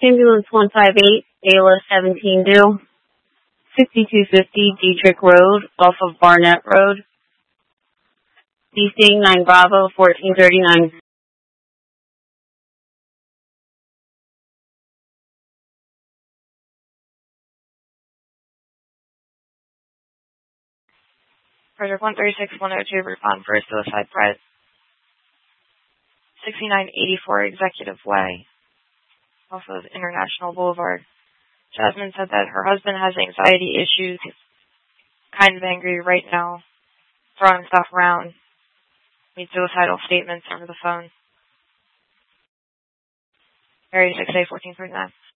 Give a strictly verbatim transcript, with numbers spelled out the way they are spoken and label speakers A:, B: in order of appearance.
A: Ambulance one five eight, Ayla seventeen due. sixty-two fifty Dietrich Road, off of Barnett Road. D C nine Bravo, fourteen thirty-nine.
B: Project one thirty-six one oh two, respond for a suicide threat. sixty-nine eighty-four Executive Way, off of International Boulevard. Jasmine said that her husband has anxiety issues. He's kind of angry right now, throwing stuff around. Made suicidal statements over the phone. Area six A fourteen thirty-nine.